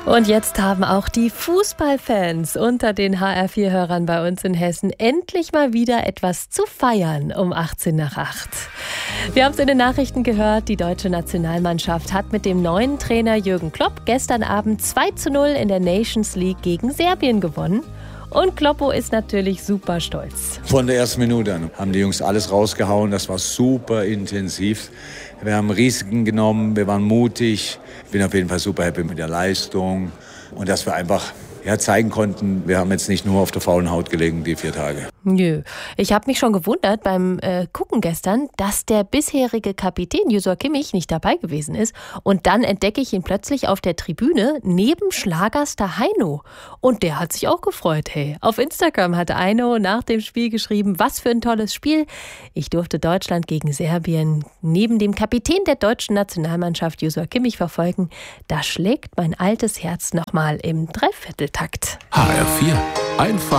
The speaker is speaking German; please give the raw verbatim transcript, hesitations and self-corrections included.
Und jetzt haben auch die Fußballfans unter den H R vier Hörern bei uns in Hessen endlich mal wieder etwas zu feiern um achtzehn nach acht. Wir haben es in den Nachrichten gehört, die deutsche Nationalmannschaft hat mit dem neuen Trainer Jürgen Klopp gestern Abend zwei zu null in der Nations League gegen Serbien gewonnen. Und Kloppo ist natürlich super stolz. Von der ersten Minute an haben die Jungs alles rausgehauen. Das war super intensiv. Wir haben Risiken genommen, wir waren mutig. Ich bin auf jeden Fall super happy mit der Leistung. Und dass wir einfach ja, zeigen konnten, wir haben jetzt nicht nur auf der faulen Haut gelegen, die vier Tage. Nö. Ich habe mich schon gewundert beim äh, Gucken gestern, dass der bisherige Kapitän Jösor Kimmich nicht dabei gewesen ist. Und dann entdecke ich ihn plötzlich auf der Tribüne neben Schlagerstar Heino. Und der hat sich auch gefreut. Hey, auf Instagram hat Heino nach dem Spiel geschrieben, was für ein tolles Spiel. Ich durfte Deutschland gegen Serbien neben dem Kapitän der deutschen Nationalmannschaft Jösor Kimmich verfolgen. Da schlägt mein altes Herz nochmal im Dreivierteltakt. H R vier. Einfach